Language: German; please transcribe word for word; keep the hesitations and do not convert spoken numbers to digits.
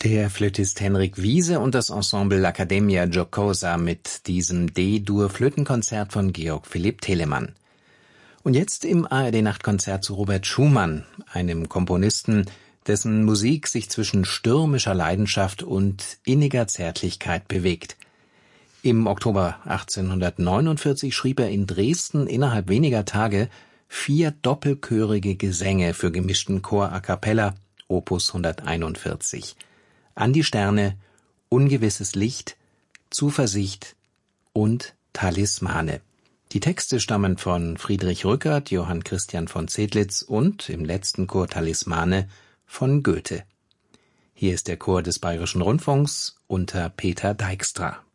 Der Flötist Henrik Wiese und das Ensemble L'Accademia Giocosa mit diesem D-Dur-Flötenkonzert von Georg Philipp Telemann. Und jetzt im A R D-Nachtkonzert zu Robert Schumann, einem Komponisten, dessen Musik sich zwischen stürmischer Leidenschaft und inniger Zärtlichkeit bewegt. Im Oktober achtzehnhundertneunundvierzig schrieb er in Dresden innerhalb weniger Tage vier doppelchörige Gesänge für gemischten Chor a cappella, Opus hunderteinundvierzig. An die Sterne, Ungewisses Licht, Zuversicht und Talismane. Die Texte stammen von Friedrich Rückert, Johann Christian von Zedlitz und im letzten Chor Talismane von Goethe. Hier ist der Chor des Bayerischen Rundfunks unter Peter Dijkstra.